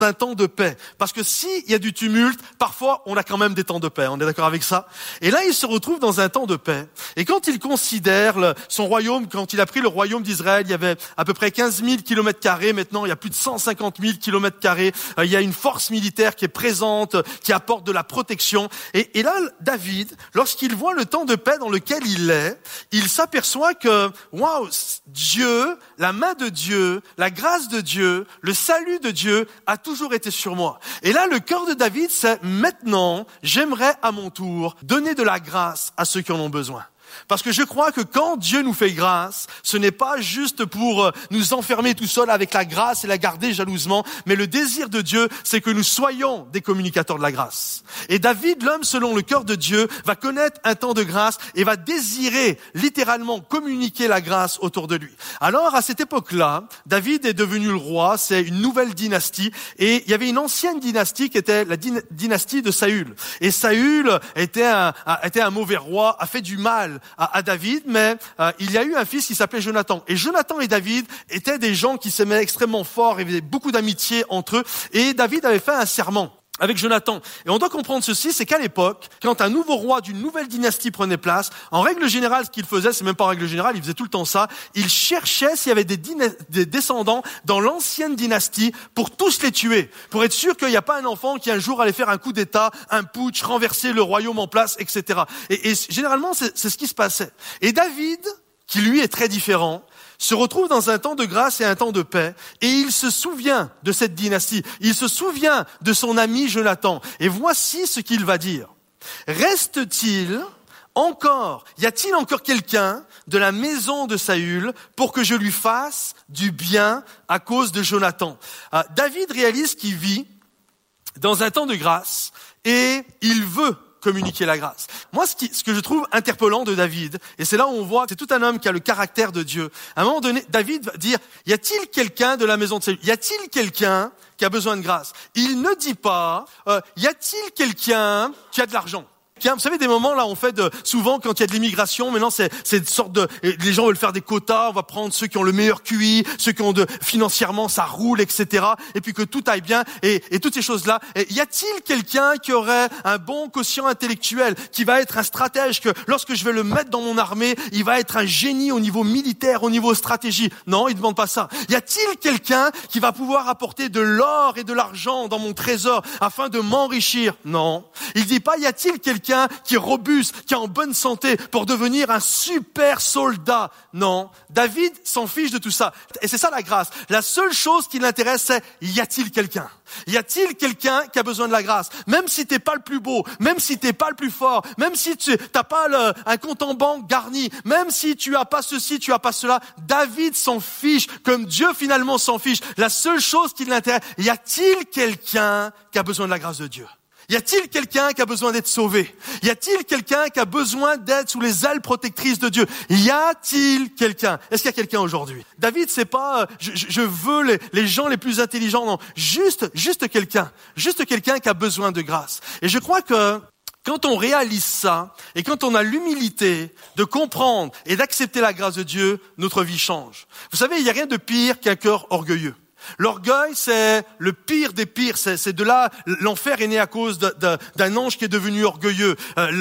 un temps de paix. Parce que s'il y a du tumulte, parfois on a quand même des temps de paix. On est d'accord avec ça? Et là, il se retrouve dans un temps de paix. Et quand il considère son royaume, quand il a pris le royaume d'Israël, il y avait à peu près 15 000 km². Maintenant, il y a plus de 150 000 km². Il y a une force militaire qui est présente, qui apporte de la protection. Et là, David, lorsqu'il voit le temps de paix dans lequel il est, il s'aperçoit que, waouh, Dieu, la main de Dieu, la grâce de Dieu, le salut de Dieu a toujours été sur moi. Et là, le cœur de David, c'est maintenant, j'aimerais à mon tour donner de la grâce à ceux qui en ont besoin. Parce que je crois que quand Dieu nous fait grâce, ce n'est pas juste pour nous enfermer tout seul avec la grâce et la garder jalousement, mais le désir de Dieu, c'est que nous soyons des communicateurs de la grâce. Et David, l'homme selon le cœur de Dieu, va connaître un temps de grâce et va désirer littéralement communiquer la grâce autour de lui. Alors, à cette époque-là, David est devenu le roi, c'est une nouvelle dynastie, et il y avait une ancienne dynastie qui était la dynastie de Saül. Et Saül était un mauvais roi, a fait du mal à David, mais il y a eu un fils qui s'appelait Jonathan. Et Jonathan et David étaient des gens qui s'aimaient extrêmement fort, il y avait beaucoup d'amitié entre eux, et David avait fait un serment avec Jonathan. Et on doit comprendre ceci, c'est qu'à l'époque, quand un nouveau roi d'une nouvelle dynastie prenait place, en règle générale, ce qu'il faisait, c'est même pas en règle générale, il faisait tout le temps ça, il cherchait s'il y avait des descendants dans l'ancienne dynastie pour tous les tuer, pour être sûr qu'il n'y a pas un enfant qui un jour allait faire un coup d'état, un putsch, renverser le royaume en place, etc. Et généralement, c'est ce qui se passait. Et David, qui lui est très différent, se retrouve dans un temps de grâce et un temps de paix, et il se souvient de cette dynastie, il se souvient de son ami Jonathan, et voici ce qu'il va dire. Y a-t-il encore quelqu'un de la maison de Saül pour que je lui fasse du bien à cause de Jonathan? David réalise qu'il vit dans un temps de grâce, et il veut communiquer la grâce. Moi, ce que je trouve interpellant de David, et c'est là où on voit que c'est tout un homme qui a le caractère de Dieu. À un moment donné, David va dire, y a-t-il quelqu'un de la maison de Saül? Y a-t-il quelqu'un qui a besoin de grâce? Il ne dit pas, y a-t-il quelqu'un qui a de l'argent? Vous savez, des moments là, on fait souvent quand il y a de l'immigration, maintenant c'est une sorte de, les gens veulent faire des quotas, on va prendre ceux qui ont le meilleur QI, ceux qui ont financièrement ça roule, etc. Et puis que tout aille bien et toutes ces choses-là. Et y a-t-il quelqu'un qui aurait un bon quotient intellectuel, qui va être un stratège, que lorsque je vais le mettre dans mon armée, il va être un génie au niveau militaire, au niveau stratégie? Non, il ne demande pas ça. Y a-t-il quelqu'un qui va pouvoir apporter de l'or et de l'argent dans mon trésor afin de m'enrichir? Non. Il dit pas, y a-t-il quelqu'un qui est robuste, qui est en bonne santé pour devenir un super soldat? Non, David s'en fiche de tout ça. Et c'est ça la grâce. La seule chose qui l'intéresse, c'est y a-t-il quelqu'un? Y a-t-il quelqu'un qui a besoin de la grâce? Même si t'es pas le plus beau, même si t'es pas le plus fort, même si tu t'as pas un compte en banque garni, même si tu as pas ceci, tu as pas cela, David s'en fiche, comme Dieu finalement s'en fiche. La seule chose qui l'intéresse, y a-t-il quelqu'un qui a besoin de la grâce de Dieu? Y a-t-il quelqu'un qui a besoin d'être sauvé? Y a-t-il quelqu'un qui a besoin d'être sous les ailes protectrices de Dieu? Y a-t-il quelqu'un? Est-ce qu'il y a quelqu'un aujourd'hui? David, c'est pas je veux les gens les plus intelligents, non, juste quelqu'un qui a besoin de grâce. Et je crois que quand on réalise ça, et quand on a l'humilité de comprendre et d'accepter la grâce de Dieu, notre vie change. Vous savez, il y a rien de pire qu'un cœur orgueilleux. L'orgueil, c'est le pire des pires. C'est de là, l'enfer est né à cause d'un ange qui est devenu orgueilleux.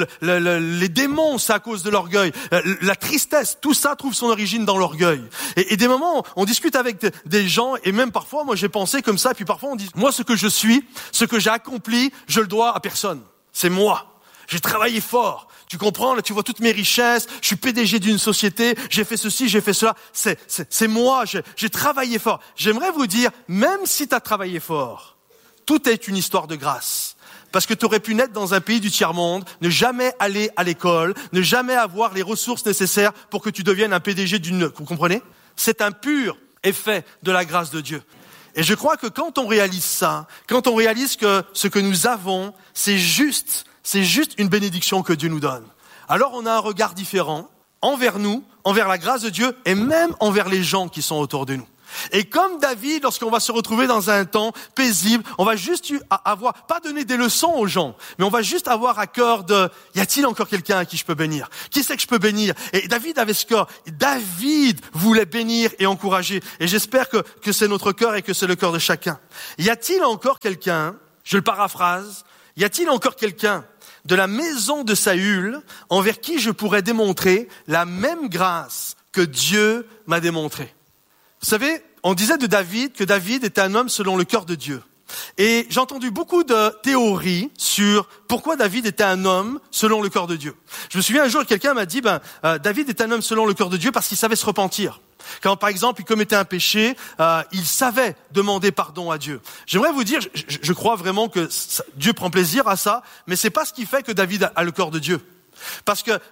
Les démons, c'est à cause de l'orgueil. La tristesse, tout ça trouve son origine dans l'orgueil. Et des moments, on discute avec des gens, et même parfois, moi j'ai pensé comme ça, puis parfois on dit, moi ce que je suis, ce que j'ai accompli, je le dois à personne. C'est moi. J'ai travaillé fort. Tu comprends? Là, tu vois toutes mes richesses. Je suis PDG d'une société. J'ai fait ceci, j'ai fait cela. C'est moi. J'ai travaillé fort. J'aimerais vous dire, même si tu as travaillé fort, tout est une histoire de grâce. Parce que tu aurais pu naître dans un pays du tiers-monde, ne jamais aller à l'école, ne jamais avoir les ressources nécessaires pour que tu deviennes un PDG vous comprenez? C'est un pur effet de la grâce de Dieu. Et je crois que quand on réalise ça, quand on réalise que ce que nous avons, c'est juste une bénédiction que Dieu nous donne. Alors on a un regard différent envers nous, envers la grâce de Dieu et même envers les gens qui sont autour de nous. Et comme David, lorsqu'on va se retrouver dans un temps paisible, on va juste avoir, pas donner des leçons aux gens, mais on va juste avoir à cœur de, y a-t-il encore quelqu'un à qui je peux bénir? Qui c'est que je peux bénir? Et David avait ce cœur. David voulait bénir et encourager. Et j'espère que c'est notre cœur et que c'est le cœur de chacun. Y a-t-il encore quelqu'un, je le paraphrase, y a-t-il encore quelqu'un de la maison de Saül envers qui je pourrais démontrer la même grâce que Dieu m'a démontrée? Vous savez, on disait de David que David était un homme selon le cœur de Dieu. Et j'ai entendu beaucoup de théories sur pourquoi David était un homme selon le cœur de Dieu. Je me souviens un jour, quelqu'un m'a dit, David est un homme selon le cœur de Dieu parce qu'il savait se repentir. Quand, par exemple, il commettait un péché, il savait demander pardon à Dieu. J'aimerais vous dire, je crois vraiment que Dieu prend plaisir à ça, mais c'est pas ce qui fait que David a le cœur de Dieu. Parce que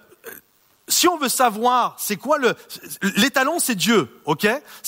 si on veut savoir, c'est quoi l'étalon, c'est Dieu, ok?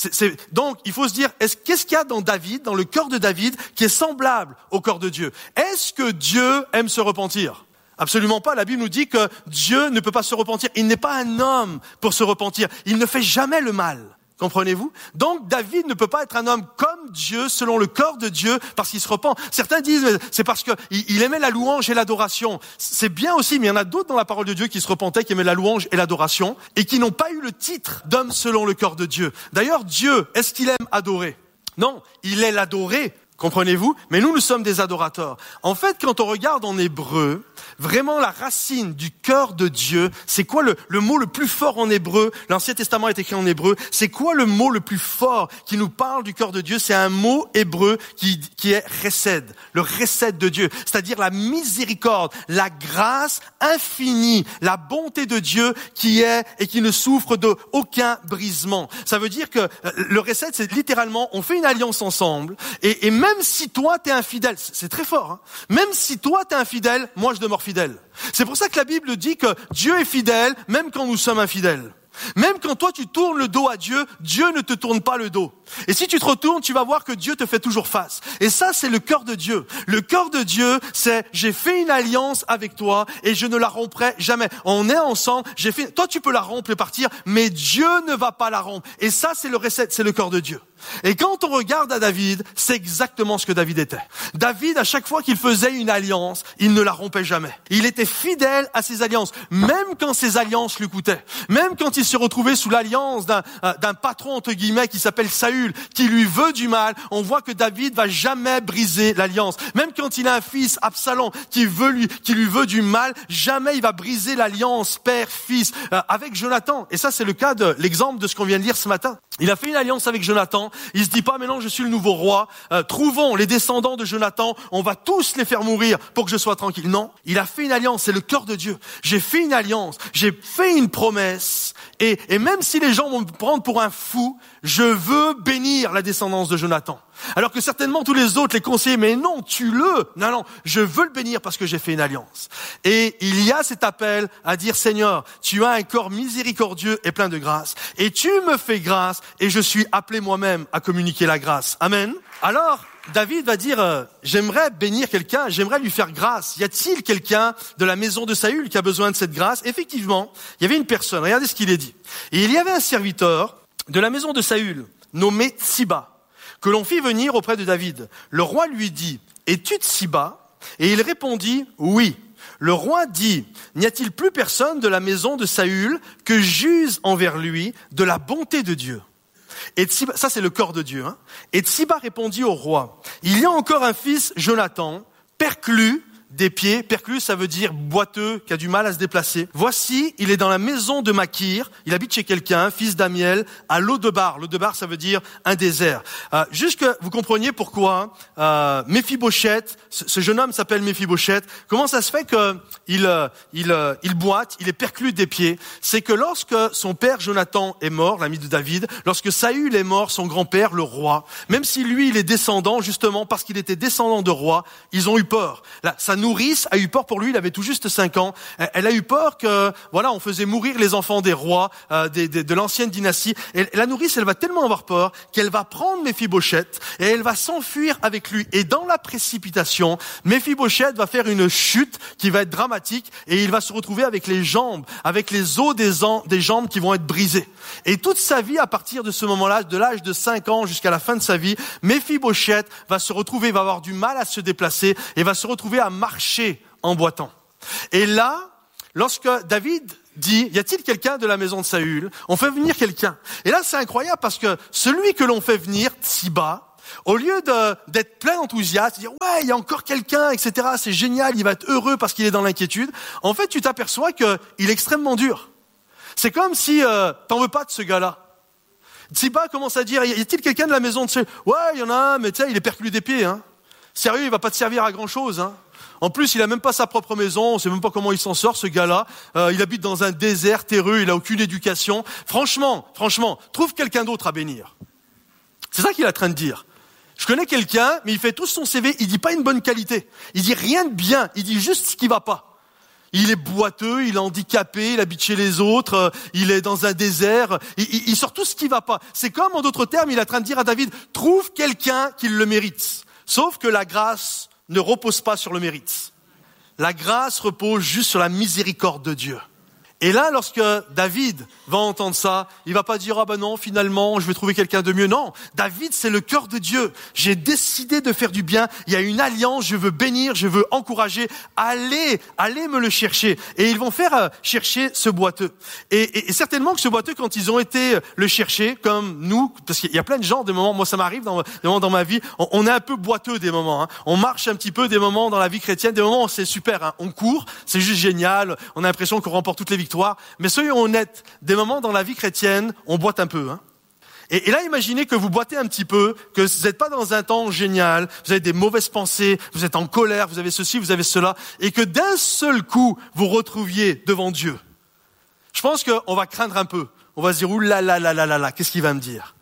Donc, il faut se dire, qu'est-ce qu'il y a dans David, dans le cœur de David, qui est semblable au cœur de Dieu? Est-ce que Dieu aime se repentir? Absolument pas. La Bible nous dit que Dieu ne peut pas se repentir. Il n'est pas un homme pour se repentir. Il ne fait jamais le mal. Comprenez-vous? Donc, David ne peut pas être un homme comme Dieu, selon le cœur de Dieu, parce qu'il se repent. Certains disent, c'est parce qu'il aimait la louange et l'adoration. C'est bien aussi, mais il y en a d'autres dans la parole de Dieu qui se repentaient, qui aimaient la louange et l'adoration, et qui n'ont pas eu le titre d'homme selon le cœur de Dieu. D'ailleurs, Dieu, est-ce qu'il aime adorer? Non, il est l'adoré. Comprenez-vous? Mais nous sommes des adorateurs. En fait, quand on regarde en hébreu, vraiment la racine du cœur de Dieu, c'est quoi le mot le plus fort en hébreu? L'Ancien Testament est écrit en hébreu. C'est quoi le mot le plus fort qui nous parle du cœur de Dieu? C'est un mot hébreu qui est chesed, le chesed de Dieu, c'est-à-dire la miséricorde, la grâce infinie, la bonté de Dieu qui est et qui ne souffre d'aucun brisement. Ça veut dire que le chesed, c'est littéralement, on fait une alliance ensemble et même si toi t'es infidèle, c'est très fort, hein? Même si toi t'es infidèle, moi je demeure fidèle. C'est pour ça que la Bible dit que Dieu est fidèle, même quand nous sommes infidèles. Même quand toi tu tournes le dos à Dieu, Dieu ne te tourne pas le dos. Et si tu te retournes, tu vas voir que Dieu te fait toujours face. Et ça, c'est le cœur de Dieu. Le cœur de Dieu, c'est j'ai fait une alliance avec toi et je ne la romprai jamais. On est ensemble, toi tu peux la rompre et partir, mais Dieu ne va pas la rompre. Et ça, c'est le recette, c'est le cœur de Dieu. Et quand on regarde à David, c'est exactement ce que David était. David, à chaque fois qu'il faisait une alliance, il ne la rompait jamais. Il était fidèle à ses alliances, même quand ses alliances lui coûtaient. Même quand il se retrouvait sous l'alliance d'un patron, entre guillemets, qui s'appelle Saül, qui lui veut du mal, on voit que David va jamais briser l'alliance. Même quand il a un fils, Absalom, qui lui veut du mal, jamais il va briser l'alliance père-fils avec Jonathan. Et ça, c'est le cas de l'exemple de ce qu'on vient de lire ce matin. Il a fait une alliance avec Jonathan. Il se dit pas, mais non, je suis le nouveau roi. Trouvons les descendants de Jonathan. On va tous les faire mourir pour que je sois tranquille. Non, il a fait une alliance. C'est le cœur de Dieu. J'ai fait une alliance. J'ai fait une promesse. Et même si les gens vont me prendre pour un fou, je veux bénir la descendance de Jonathan. Alors que certainement tous les autres, les conseillers, mais non, tue-le. Non, je veux le bénir parce que j'ai fait une alliance. Et il y a cet appel à dire, Seigneur, tu as un corps miséricordieux et plein de grâce. Et tu me fais grâce et je suis appelé moi-même à communiquer la grâce. Amen. Alors, David va dire, j'aimerais bénir quelqu'un, j'aimerais lui faire grâce. Y a-t-il quelqu'un de la maison de Saül qui a besoin de cette grâce? Effectivement, il y avait une personne. Regardez ce qu'il est dit. Et il y avait un serviteur de la maison de Saül, nommé Tsiba, que l'on fit venir auprès de David. Le roi lui dit, es-tu Tsiba? Et il répondit, oui. Le roi dit, n'y a-t-il plus personne de la maison de Saül que j'use envers lui de la bonté de Dieu? Et Tsiba, ça c'est le corps de Dieu, hein. Et Tsiba répondit au roi, il y a encore un fils, Jonathan, perclus des pieds. Perclus, ça veut dire boiteux, qui a du mal à se déplacer. Voici, il est dans la maison de Makir. Il habite chez quelqu'un, fils d'Amiel, à Lodebar. Lodebar, ça veut dire un désert. Juste que vous compreniez pourquoi Méphibosheth, ce jeune homme s'appelle Méphibosheth. Comment ça se fait que il boite, il est perclus des pieds? C'est que lorsque son père Jonathan est mort, l'ami de David, lorsque Saül est mort, son grand-père, le roi, même si lui, il est descendant, justement parce qu'il était descendant de roi, ils ont eu peur. Là, sa nourrice a eu peur pour lui, il avait tout juste 5 ans. Elle a eu peur que, voilà, on faisait mourir les enfants des rois, de l'ancienne dynastie. Et la nourrice, elle va tellement avoir peur qu'elle va prendre Méphibosheth et elle va s'enfuir avec lui. Et dans la précipitation, Méphibosheth va faire une chute qui va être dramatique et il va se retrouver avec les os des jambes qui vont être brisées. Et toute sa vie, à partir de ce moment-là, de l'âge de 5 ans jusqu'à la fin de sa vie, Méphibosheth va se retrouver, va avoir du mal à se déplacer et va se retrouver à marcher en boitant. Et là, lorsque David dit, y a-t-il quelqu'un de la maison de Saül? On fait venir quelqu'un. Et là, c'est incroyable parce que celui que l'on fait venir, Tsiba, au lieu d'être plein d'enthousiasme, de dire ouais, il y a encore quelqu'un, etc., c'est génial, il va être heureux parce qu'il est dans l'inquiétude, en fait, tu t'aperçois qu'il est extrêmement dur. C'est comme si t'en veux pas de ce gars-là. Tsiba commence à dire, y a-t-il quelqu'un de la maison de Saül? Ouais, il y en a un, mais tu sais, il est perclus des pieds, hein. Sérieux, il va pas te servir à grand-chose, hein. En plus, il a même pas sa propre maison, on sait même pas comment il s'en sort, ce gars-là. Il habite dans un désert terreux, il a aucune éducation. Franchement, trouve quelqu'un d'autre à bénir. C'est ça qu'il est en train de dire. Je connais quelqu'un, mais il fait tout son CV, il dit pas une bonne qualité. Il dit rien de bien, il dit juste ce qui va pas. Il est boiteux, il est handicapé, il habite chez les autres, il est dans un désert, il sort tout ce qui va pas. C'est comme, en d'autres termes, il est en train de dire à David, trouve quelqu'un qui le mérite. Sauf que la grâce ne repose pas sur le mérite. La grâce repose juste sur la miséricorde de Dieu. Et là, lorsque David va entendre ça, il va pas dire, ah ben non, finalement, je vais trouver quelqu'un de mieux. Non, David, c'est le cœur de Dieu. J'ai décidé de faire du bien. Il y a une alliance, je veux bénir, je veux encourager. Allez me le chercher. Et ils vont faire chercher ce boiteux. Et certainement que ce boiteux, quand ils ont été le chercher, comme nous, parce qu'il y a plein de gens, des moments, moi ça m'arrive des moments dans ma vie, on est un peu boiteux des moments. Hein. On marche un petit peu des moments dans la vie chrétienne, des moments où c'est super. Hein. On court, c'est juste génial. On a l'impression qu'on remporte toutes les victoires. Mais soyons honnêtes, des moments dans la vie chrétienne, on boite un peu. Hein. Et là, imaginez que vous boitez un petit peu, que vous n'êtes pas dans un temps génial, vous avez des mauvaises pensées, vous êtes en colère, vous avez ceci, vous avez cela, et que d'un seul coup, vous retrouviez devant Dieu. Je pense qu'on va craindre un peu. On va se dire, oulala, qu'est-ce qu'il va me dire?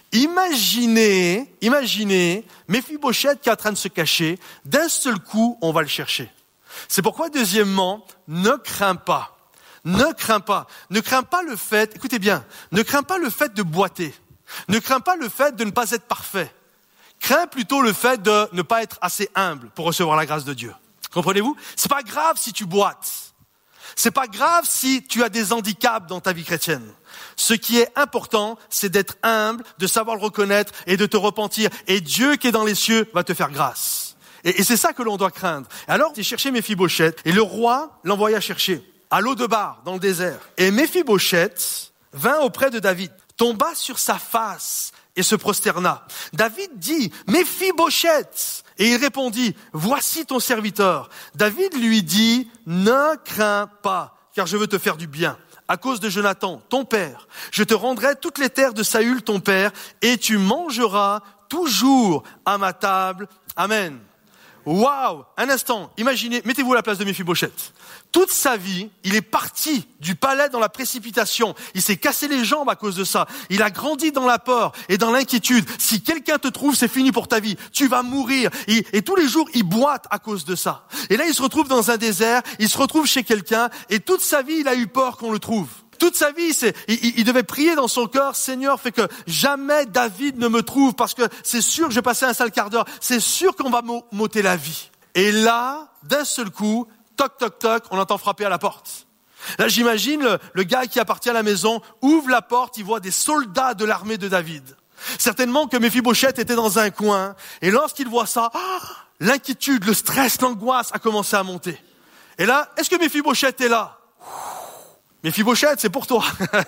Imaginez Méphibosheth qui est en train de se cacher, d'un seul coup, on va le chercher. C'est pourquoi, deuxièmement, ne crains pas. Ne crains pas le fait, écoutez bien, ne crains pas le fait de boiter. Ne crains pas le fait de ne pas être parfait. Crains plutôt le fait de ne pas être assez humble pour recevoir la grâce de Dieu. Comprenez-vous? C'est pas grave si tu boites. C'est pas grave si tu as des handicaps dans ta vie chrétienne. Ce qui est important, c'est d'être humble, de savoir le reconnaître et de te repentir. Et Dieu qui est dans les cieux va te faire grâce. Et c'est ça que l'on doit craindre. Alors, il cherchait Méphibosheth et le roi l'envoya chercher à l'O-Debar, dans le désert. Et Méphibosheth vint auprès de David, tomba sur sa face et se prosterna. David dit, Méphibosheth. Et il répondit, voici ton serviteur. David lui dit, ne crains pas, car je veux te faire du bien. À cause de Jonathan, ton père, je te rendrai toutes les terres de Saül, ton père, et tu mangeras toujours à ma table. Amen. Waouh! Un instant, imaginez, mettez-vous à la place de Méphibosheth. Toute sa vie, il est parti du palais dans la précipitation. Il s'est cassé les jambes à cause de ça. Il a grandi dans la peur et dans l'inquiétude. Si quelqu'un te trouve, c'est fini pour ta vie. Tu vas mourir. Et tous les jours, il boite à cause de ça. Et là, il se retrouve dans un désert, il se retrouve chez quelqu'un, et toute sa vie, il a eu peur qu'on le trouve. Toute sa vie, il devait prier dans son cœur, Seigneur, fais que jamais David ne me trouve, parce que c'est sûr que je vais passer un sale quart d'heure, c'est sûr qu'on va m'ôter la vie. Et là, d'un seul coup, toc, toc, toc, on entend frapper à la porte. Là, j'imagine le gars qui appartient à la maison, ouvre la porte, il voit des soldats de l'armée de David. Certainement que Méphibosheth était dans un coin, et lorsqu'il voit ça, l'inquiétude, le stress, l'angoisse a commencé à monter. Et là, est-ce que Méphibosheth est là? Méphibosheth, c'est pour toi.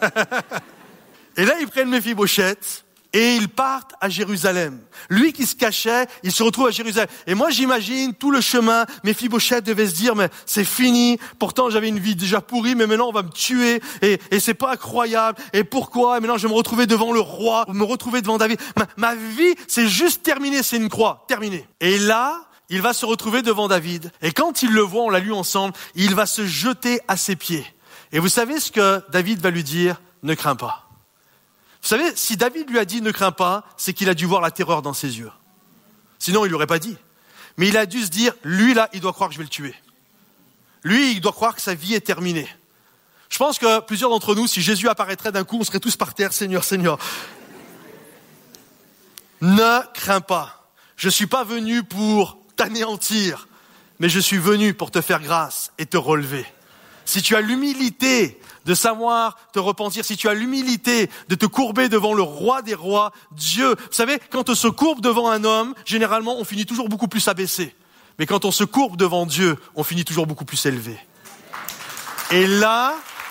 Et là, ils prennent Méphibosheth et ils partent à Jérusalem. Lui qui se cachait, il se retrouve à Jérusalem. Et moi, j'imagine tout le chemin. Méphibosheth devait se dire, mais c'est fini. Pourtant, j'avais une vie déjà pourrie, mais maintenant, on va me tuer. Et c'est pas incroyable. Et pourquoi? Et maintenant, je vais me retrouver devant le roi, me retrouver devant David. Ma vie, c'est juste terminé. C'est une croix. Terminé. Et là, il va se retrouver devant David. Et quand il le voit, on l'a lu ensemble, il va se jeter à ses pieds. Et vous savez ce que David va lui dire? Ne crains pas. Vous savez, si David lui a dit ne crains pas, c'est qu'il a dû voir la terreur dans ses yeux. Sinon, il lui aurait pas dit. Mais il a dû se dire, lui là, il doit croire que je vais le tuer. Lui, il doit croire que sa vie est terminée. Je pense que plusieurs d'entre nous, si Jésus apparaîtrait d'un coup, on serait tous par terre, Seigneur, Seigneur. Ne crains pas. Je suis pas venu pour t'anéantir, mais je suis venu pour te faire grâce et te relever. Si tu as l'humilité de savoir te repentir, si tu as l'humilité de te courber devant le roi des rois, Dieu. Vous savez, quand on se courbe devant un homme, généralement, on finit toujours beaucoup plus abaissé. Mais quand on se courbe devant Dieu, on finit toujours beaucoup plus élevé. Et là,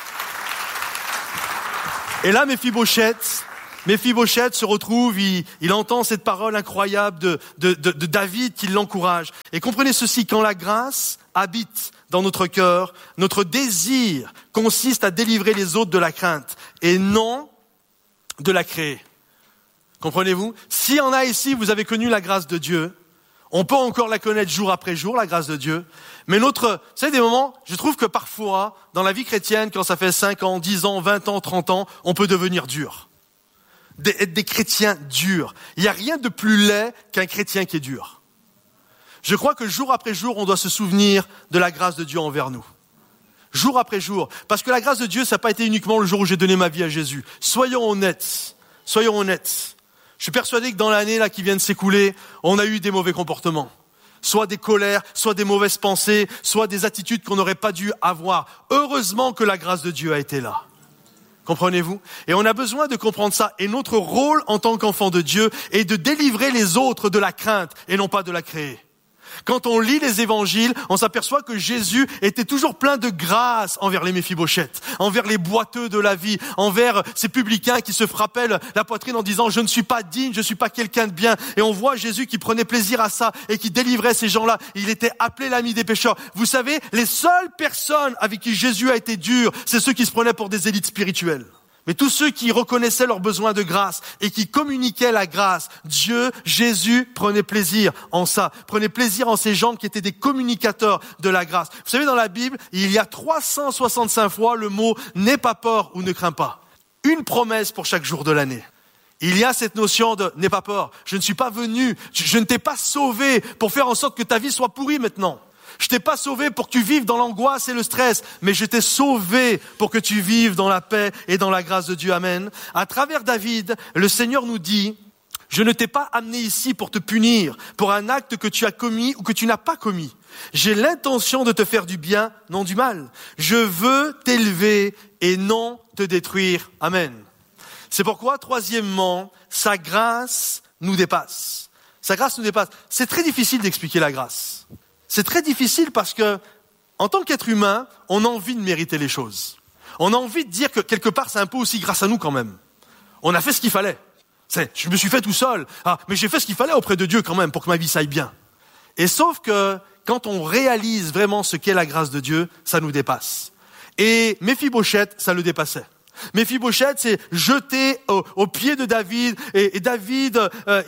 Méphibosheth se retrouve, il entend cette parole incroyable de David qui l'encourage. Et comprenez ceci, quand la grâce habite dans notre cœur, notre désir consiste à délivrer les autres de la crainte et non de la créer. Comprenez-vous? S'il y en a ici, vous avez connu la grâce de Dieu, on peut encore la connaître jour après jour, la grâce de Dieu. Mais vous savez, des moments, je trouve que parfois, dans la vie chrétienne, quand ça fait 5 ans, 10 ans, 20 ans, 30 ans, on peut devenir dur. Être des chrétiens durs. Il n'y a rien de plus laid qu'un chrétien qui est dur. Je crois que jour après jour, on doit se souvenir de la grâce de Dieu envers nous. Jour après jour. Parce que la grâce de Dieu, ça n'a pas été uniquement le jour où j'ai donné ma vie à Jésus. Soyons honnêtes. Je suis persuadé que dans l'année là qui vient de s'écouler, on a eu des mauvais comportements. Soit des colères, soit des mauvaises pensées, soit des attitudes qu'on n'aurait pas dû avoir. Heureusement que la grâce de Dieu a été là. Comprenez-vous? Et on a besoin de comprendre ça. Et notre rôle en tant qu'enfant de Dieu est de délivrer les autres de la crainte et non pas de la créer. Quand on lit les évangiles, on s'aperçoit que Jésus était toujours plein de grâce envers les Méphibosheth, envers les boiteux de la vie, envers ces publicains qui se frappaient la poitrine en disant « je ne suis pas digne, je ne suis pas quelqu'un de bien ». Et on voit Jésus qui prenait plaisir à ça et qui délivrait ces gens-là. Il était appelé l'ami des pécheurs. Vous savez, les seules personnes avec qui Jésus a été dur, c'est ceux qui se prenaient pour des élites spirituelles. Mais tous ceux qui reconnaissaient leurs besoins de grâce et qui communiquaient la grâce, Dieu, Jésus, prenait plaisir en ça. Prenait plaisir en ces gens qui étaient des communicateurs de la grâce. Vous savez, dans la Bible, il y a 365 fois le mot « n'aie pas peur » ou « ne crains pas ». Une promesse pour chaque jour de l'année. Il y a cette notion de « n'aie pas peur ». Je ne suis pas venu, je ne t'ai pas sauvé pour faire en sorte que ta vie soit pourrie maintenant. Je t'ai pas sauvé pour que tu vives dans l'angoisse et le stress, mais je t'ai sauvé pour que tu vives dans la paix et dans la grâce de Dieu. Amen. À travers David, le Seigneur nous dit, je ne t'ai pas amené ici pour te punir, pour un acte que tu as commis ou que tu n'as pas commis. J'ai l'intention de te faire du bien, non du mal. Je veux t'élever et non te détruire. Amen. C'est pourquoi, troisièmement, sa grâce nous dépasse. Sa grâce nous dépasse. C'est très difficile d'expliquer la grâce. C'est très difficile parce que, en tant qu'être humain, on a envie de mériter les choses. On a envie de dire que quelque part, c'est un peu aussi grâce à nous quand même. On a fait ce qu'il fallait. Je me suis fait tout seul. Mais j'ai fait ce qu'il fallait auprès de Dieu quand même pour que ma vie s'aille bien. Et sauf que, quand on réalise vraiment ce qu'est la grâce de Dieu, ça nous dépasse. Et Méphibosheth, ça le dépassait. Méphibosheth s'est jeté aux pieds de David et David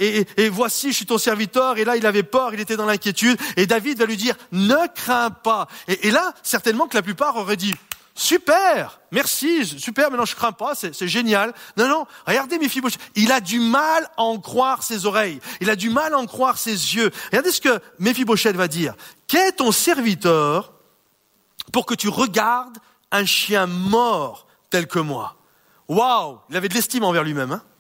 et voici je suis ton serviteur et là il avait peur, il était dans l'inquiétude et David va lui dire ne crains pas et là certainement que la plupart auraient dit super, merci, super, maintenant je crains pas, c'est génial. Non, regardez Méphibosheth, il a du mal à en croire ses oreilles, il a du mal à en croire ses yeux. Regardez ce que Méphibosheth va dire. Qu'est ton serviteur pour que tu regardes un chien mort tel que moi? Waouh, il avait de l'estime envers lui-même. Hein.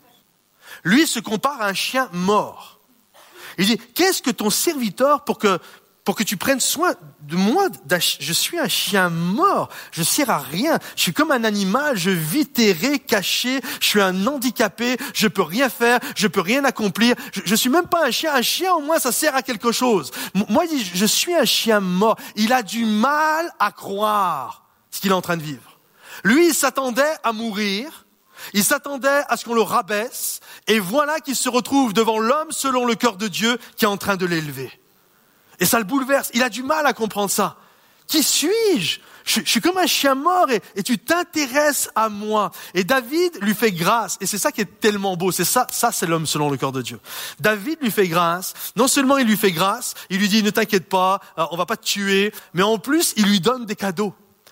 Lui se compare à un chien mort. Il dit, qu'est-ce que ton serviteur pour que tu prennes soin de moi? Je suis un chien mort, je sers à rien. Je suis comme un animal, je vis terré, caché. Je suis un handicapé, je peux rien faire, je peux rien accomplir. Je suis même pas un chien. Un chien au moins ça sert à quelque chose. Moi il dit, je suis un chien mort. Il a du mal à croire ce qu'il est en train de vivre. Lui, il s'attendait à mourir, il s'attendait à ce qu'on le rabaisse, et voilà qu'il se retrouve devant l'homme selon le cœur de Dieu qui est en train de l'élever. Et ça le bouleverse, il a du mal à comprendre ça. Qui suis-je? Je suis comme un chien mort et tu t'intéresses à moi. Et David lui fait grâce, et c'est ça qui est tellement beau, c'est ça c'est l'homme selon le cœur de Dieu. David lui fait grâce, non seulement il lui fait grâce, il lui dit ne t'inquiète pas, on va pas te tuer, mais en plus il lui donne des cadeaux.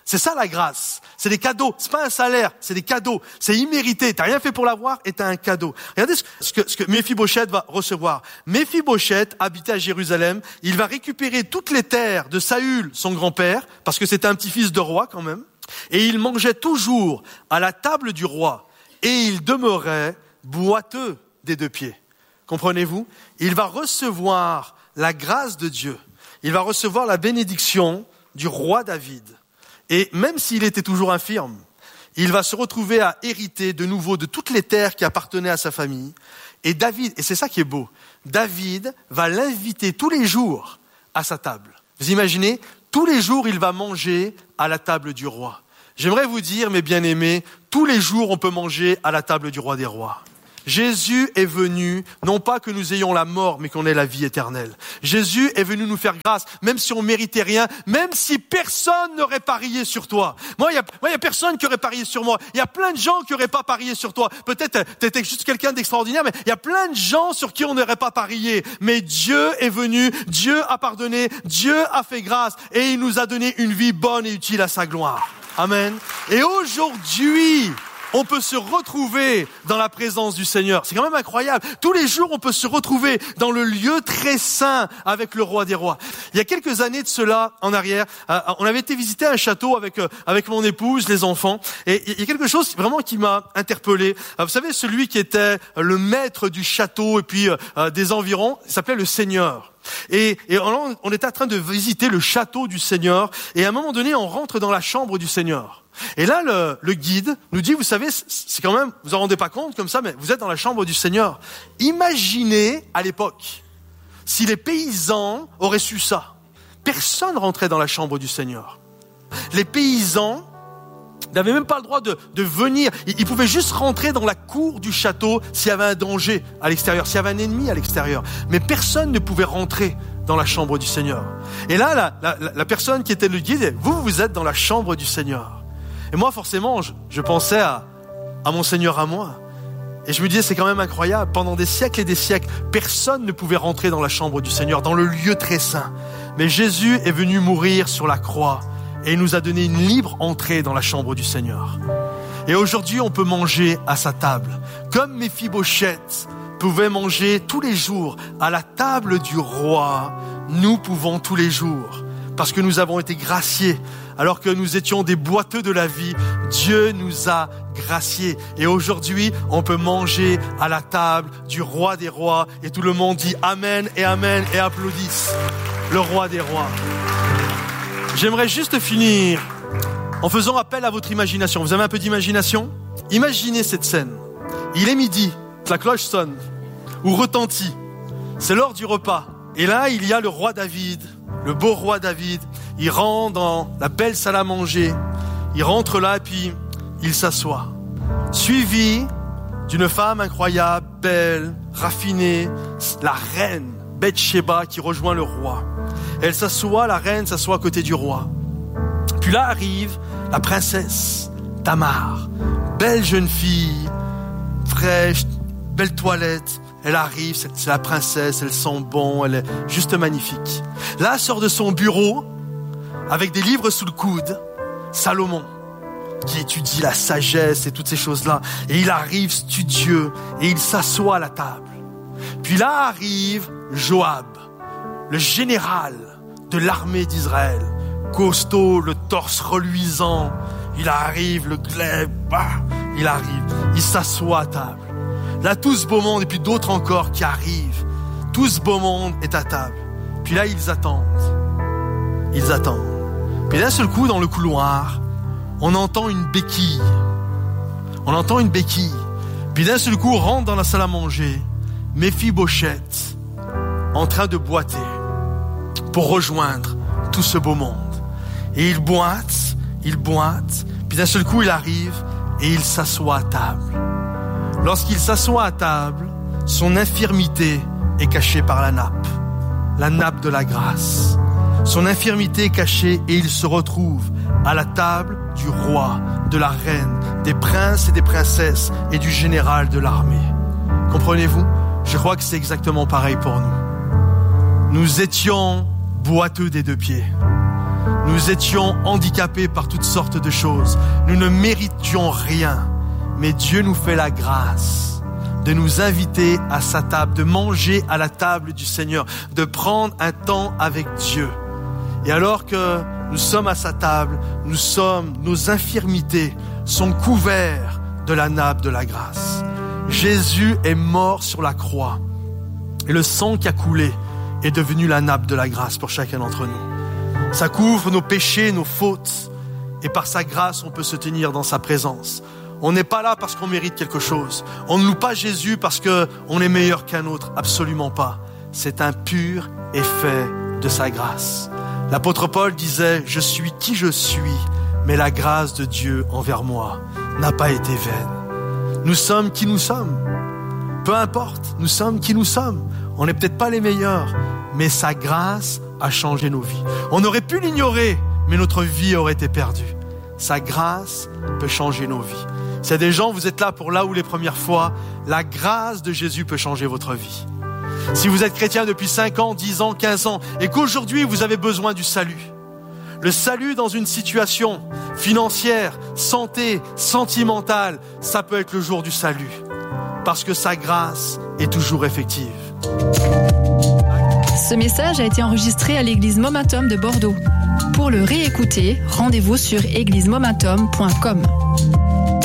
C'est ça la grâce. C'est des cadeaux. C'est pas un salaire, c'est des cadeaux. C'est immérité. T'as rien fait pour l'avoir et t'as un cadeau. Regardez ce que Méphibosheth va recevoir. Méphibosheth habitait à Jérusalem. Il va récupérer toutes les terres de Saül, son grand-père, parce que c'était un petit-fils de roi quand même. Et il mangeait toujours à la table du roi. Et il demeurait boiteux des 2 pieds. Comprenez-vous? Il va recevoir la grâce de Dieu. Il va recevoir la bénédiction du roi David. Et même s'il était toujours infirme, il va se retrouver à hériter de nouveau de toutes les terres qui appartenaient à sa famille. Et David, et c'est ça qui est beau, David va l'inviter tous les jours à sa table. Vous imaginez, tous les jours il va manger à la table du roi. J'aimerais vous dire, mes bien-aimés, tous les jours on peut manger à la table du roi des rois. Jésus est venu, non pas que nous ayons la mort, mais qu'on ait la vie éternelle. Jésus est venu nous faire grâce, même si on méritait rien, même si personne n'aurait parié sur toi. Moi, il y a personne qui aurait parié sur moi. Il y a plein de gens qui n'auraient pas parié sur toi. Peut-être t'étais juste quelqu'un d'extraordinaire, mais il y a plein de gens sur qui on n'aurait pas parié. Mais Dieu est venu, Dieu a pardonné, Dieu a fait grâce, et il nous a donné une vie bonne et utile à sa gloire. Amen. Et aujourd'hui, on peut se retrouver dans la présence du Seigneur. C'est quand même incroyable. Tous les jours, on peut se retrouver dans le lieu très saint avec le roi des rois. Il y a quelques années de cela, en arrière, on avait été visiter un château avec mon épouse, les enfants. Et il y a quelque chose vraiment qui m'a interpellé. Vous savez, celui qui était le maître du château et puis des environs, il s'appelait le Seigneur. Et on était en train de visiter le château du Seigneur. Et à un moment donné, on rentre dans la chambre du Seigneur. Et là, le guide nous dit, vous savez, c'est quand même, vous en rendez pas compte comme ça, mais vous êtes dans la chambre du Seigneur. Imaginez à l'époque, si les paysans auraient su ça. Personne rentrait dans la chambre du Seigneur. Les paysans n'avaient même pas le droit de venir. Ils pouvaient juste rentrer dans la cour du château s'il y avait un danger à l'extérieur, s'il y avait un ennemi à l'extérieur. Mais personne ne pouvait rentrer dans la chambre du Seigneur. Et là, la personne qui était le guide, vous êtes dans la chambre du Seigneur. Et moi, forcément, je pensais à mon Seigneur à moi. Et je me disais, c'est quand même incroyable. Pendant des siècles et des siècles, personne ne pouvait rentrer dans la chambre du Seigneur, dans le lieu très saint. Mais Jésus est venu mourir sur la croix et il nous a donné une libre entrée dans la chambre du Seigneur. Et aujourd'hui, on peut manger à sa table. Comme Méphibosheth pouvait manger tous les jours à la table du roi, nous pouvons tous les jours. Parce que nous avons été graciés. Alors que nous étions des boiteux de la vie, Dieu nous a graciés. Et aujourd'hui, on peut manger à la table du roi des rois. Et tout le monde dit Amen et applaudissent le roi des rois. J'aimerais juste finir en faisant appel à votre imagination. Vous avez un peu d'imagination? Imaginez cette scène. Il est midi, la cloche sonne ou retentit. C'est l'heure du repas. Et là, il y a le roi David, le beau roi David. Il rentre dans la belle salle à manger. Il rentre là et puis il s'assoit. Suivi d'une femme incroyable, belle, raffinée, la reine Bathsheba qui rejoint le roi. Elle s'assoit, la reine s'assoit à côté du roi. Puis là arrive la princesse Tamar, belle jeune fille, fraîche, belle toilette. Elle arrive, c'est la princesse, elle sent bon, elle est juste magnifique. Là, elle sort de son bureau avec des livres sous le coude, Salomon, qui étudie la sagesse et toutes ces choses-là. Et il arrive studieux et il s'assoit à la table. Puis là arrive Joab, le général de l'armée d'Israël, costaud, le torse reluisant. Il arrive, le glaive, il arrive, il s'assoit à table. Là, tout ce beau monde, et puis d'autres encore qui arrivent. Tout ce beau monde est à table. Puis là, ils attendent. Ils attendent. Puis d'un seul coup, dans le couloir, on entend une béquille. On entend une béquille. Puis d'un seul coup, on rentre dans la salle à manger. Méphibosheth, en train de boiter pour rejoindre tout ce beau monde. Et il boite. Puis d'un seul coup, il arrive et il s'assoit à table. Lorsqu'il s'assoit à table, son infirmité est cachée par la nappe de la grâce. Son infirmité est cachée et il se retrouve à la table du roi, de la reine, des princes et des princesses et du général de l'armée. Comprenez-vous? Je crois que c'est exactement pareil pour nous. Nous étions boiteux des 2 pieds. Nous étions handicapés par toutes sortes de choses. Nous ne méritions rien. Mais Dieu nous fait la grâce de nous inviter à sa table, de manger à la table du Seigneur, de prendre un temps avec Dieu. Et alors que nous sommes à sa table, nos infirmités sont couvertes de la nappe de la grâce. Jésus est mort sur la croix. Et le sang qui a coulé est devenu la nappe de la grâce pour chacun d'entre nous. Ça couvre nos péchés, nos fautes. Et par sa grâce, on peut se tenir dans sa présence. On n'est pas là parce qu'on mérite quelque chose. On ne loue pas Jésus parce qu'on est meilleur qu'un autre. Absolument pas. C'est un pur effet de sa grâce. L'apôtre Paul disait « Je suis qui je suis, mais la grâce de Dieu envers moi n'a pas été vaine. » Nous sommes qui nous sommes. Peu importe, nous sommes qui nous sommes. On n'est peut-être pas les meilleurs, mais sa grâce a changé nos vies. On aurait pu l'ignorer, mais notre vie aurait été perdue. Sa grâce peut changer nos vies. S'il y a des gens, vous êtes là pour là ou les premières fois, la grâce de Jésus peut changer votre vie. Si vous êtes chrétien depuis 5 ans, 10 ans, 15 ans, et qu'aujourd'hui vous avez besoin du salut, le salut dans une situation financière, santé, sentimentale, ça peut être le jour du salut. Parce que sa grâce est toujours effective. Ce message a été enregistré à l'église Momentum de Bordeaux. Pour le réécouter, rendez-vous sur églisemomentum.com.